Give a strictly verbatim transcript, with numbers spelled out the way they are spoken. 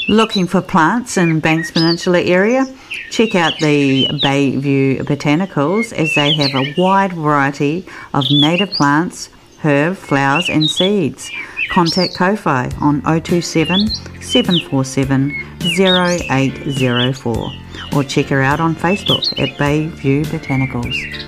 Looking for plants in Banks Peninsula area? Check out the Bayview Botanicals, as they have a wide variety of native plants, herb, flowers and seeds. Contact Ko-Fi on oh two seven, seven four seven, oh eight oh four or check her out on Facebook at Bayview Botanicals.